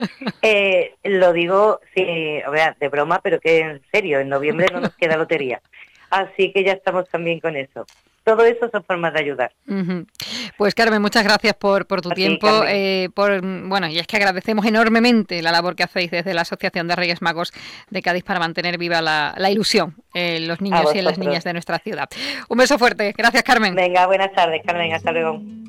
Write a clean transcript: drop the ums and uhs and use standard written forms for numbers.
Lo digo, sí, o sea, de broma, pero que en serio, en noviembre no nos queda lotería. Así que ya estamos también con eso. Todo eso son formas de ayudar. Ujú. Pues Carmen, muchas gracias por tu A ti, tiempo. Carmen. Bueno, y es que agradecemos enormemente la labor que hacéis desde la Asociación de Reyes Magos de Cádiz para mantener viva la ilusión en los A niños y en las vosotros. niñas de nuestra ciudad. Un beso fuerte. Gracias, Carmen. Venga, buenas tardes, Carmen. Hasta luego.